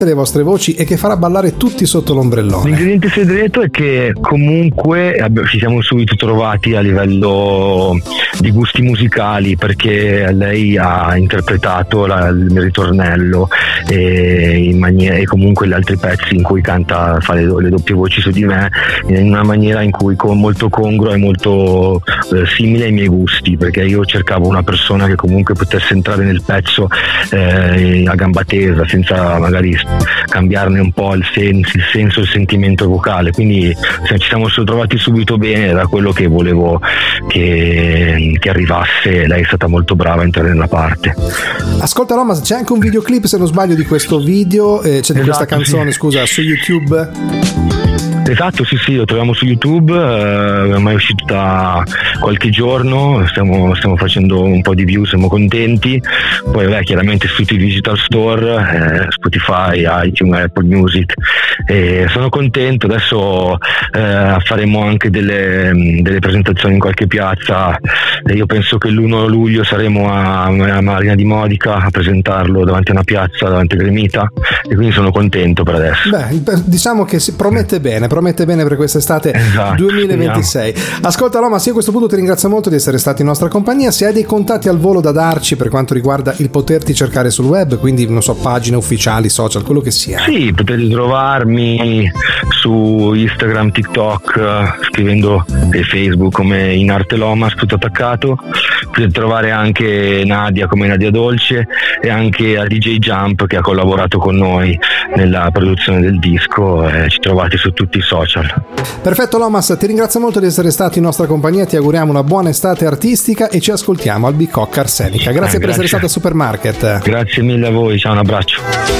le vostre voci e che farà ballare tutti sotto l'ombrellone. L'ingrediente segreto è che comunque ci siamo subito trovati a livello di gusti musicali, perché lei ha interpretato il ritornello e comunque gli altri pezzi in cui canta, fa le doppie voci su di me in una maniera in cui molto congrua e molto simile ai miei gusti, perché io cercavo una persona che comunque potesse entrare nel pezzo a gamba tesa, senza magari cambiarne un po' il senso e il sentimento vocale, quindi ci siamo trovati subito bene, era quello che volevo che arrivasse. Lei è stata molto brava a entrare nella parte. Ascolta Lomas, c'è anche un videoclip, se non sbaglio, di questo video, c'è di questa canzone, sì. Scusa, su YouTube. Esatto, sì, lo troviamo su YouTube, ormai è uscito da qualche giorno, stiamo facendo un po' di view, siamo contenti. Poi chiaramente su tutti i digital store, Spotify, iTunes, Apple Music, e sono contento. Adesso faremo anche delle presentazioni in qualche piazza. Io penso che l'1 luglio saremo a Marina di Modica a presentarlo davanti a una piazza, davanti a Gremita, e quindi sono contento per adesso. Diciamo che si promette bene per quest'estate, esatto, 2026. Speriamo. Ascolta Lomas, io a questo punto ti ringrazio molto di essere stato in nostra compagnia. Se hai dei contatti al volo da darci per quanto riguarda il poterti cercare sul web, quindi non so, pagine ufficiali, social, quello che sia. Sì, potete trovarmi su Instagram, TikTok, scrivendo e Facebook come In Arte Lomas, tutto attaccato. Potete trovare anche Nadia come Nadia Dolce, e anche a DJ Jump, che ha collaborato con noi nella produzione del disco. Ci trovate su tutti i social. Perfetto Lomas, ti ringrazio molto di essere stato in nostra compagnia, ti auguriamo una buona estate artistica e ci ascoltiamo al Bicocca Arsenica. Grazie per essere stato a Supermarket. Grazie mille a voi, ciao, un abbraccio.